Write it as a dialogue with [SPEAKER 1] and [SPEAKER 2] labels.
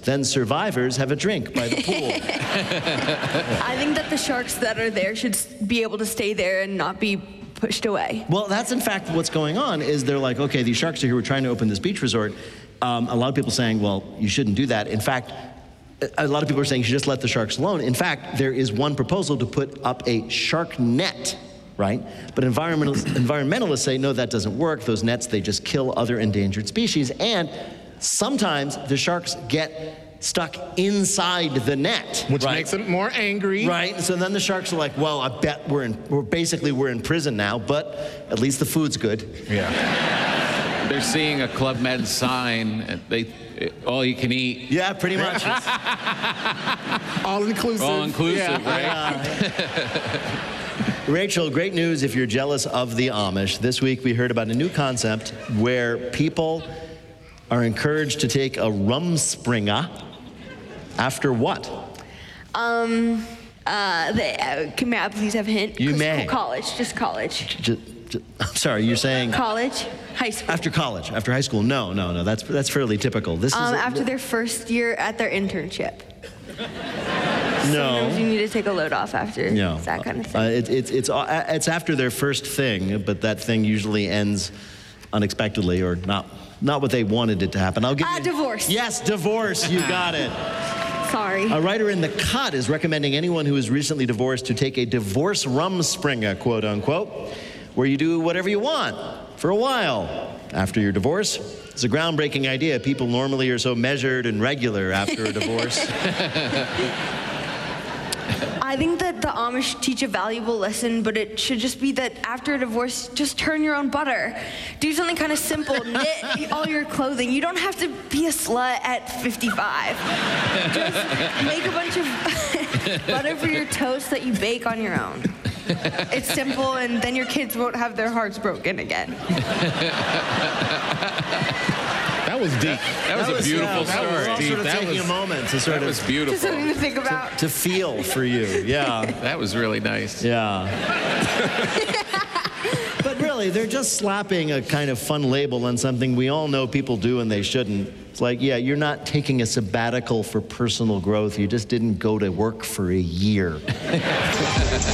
[SPEAKER 1] Then survivors have a drink by the pool.
[SPEAKER 2] I think that the sharks that are there should be able to stay there and not be pushed away.
[SPEAKER 1] Well, that's in fact what's going on, is they're like, okay, these sharks are here, we're trying to open this beach resort. A lot of people saying, well, you shouldn't do that. In fact, a lot of people are saying you should just let the sharks alone. In fact, there is one proposal to put up a shark net, right? But environmentalists say, no, that doesn't work. Those nets, they just kill other endangered species. And sometimes the sharks get stuck inside the net.
[SPEAKER 3] Which makes them more angry.
[SPEAKER 1] Right, and so then the sharks are like, well, I bet we're in prison now, but at least the food's good.
[SPEAKER 4] Yeah. They're seeing a Club Med sign, all you can eat.
[SPEAKER 1] Yeah, pretty much.
[SPEAKER 3] All inclusive.
[SPEAKER 4] All inclusive,
[SPEAKER 1] right? Rachel, great news if you're jealous of the Amish. This week we heard about a new concept where people are encouraged to take a Rumspringa after what?
[SPEAKER 2] May I please have a hint?
[SPEAKER 1] You may.
[SPEAKER 2] College, just college.
[SPEAKER 1] I'm sorry, you're saying?
[SPEAKER 2] College, high school.
[SPEAKER 1] After college, after high school. No, that's fairly typical. This is
[SPEAKER 2] after their first year at their internship.
[SPEAKER 1] No.
[SPEAKER 2] Sometimes you need to take a load off after that kind of thing.
[SPEAKER 1] It's after their first thing, but that thing usually ends unexpectedly or not what they wanted it to happen. I'll give you
[SPEAKER 2] divorce.
[SPEAKER 1] Yes, divorce. You got it.
[SPEAKER 2] Sorry.
[SPEAKER 1] A writer in The Cut is recommending anyone who is recently divorced to take a divorce Rumspringa, quote unquote, where you do whatever you want for a while after your divorce. It's a groundbreaking idea. People normally are so measured and regular after a divorce.
[SPEAKER 2] I think that the Amish teach a valuable lesson, but it should just be that after a divorce, just turn your own butter. Do something kind of simple. Knit all your clothing. You don't have to be a slut at 55. Just make a bunch of butter for your toast that you bake on your own. It's simple, and then your kids won't have their hearts broken again.
[SPEAKER 3] That was deep.
[SPEAKER 4] That was a beautiful story.
[SPEAKER 1] We're all sort of taking a moment to sort
[SPEAKER 4] That was beautiful.
[SPEAKER 2] Just something to think about.
[SPEAKER 1] to feel for you. Yeah.
[SPEAKER 4] That was really nice.
[SPEAKER 1] Yeah. But really, they're just slapping a kind of fun label on something we all know people do and they shouldn't. It's like, yeah, you're not taking a sabbatical for personal growth. You just didn't go to work for a year.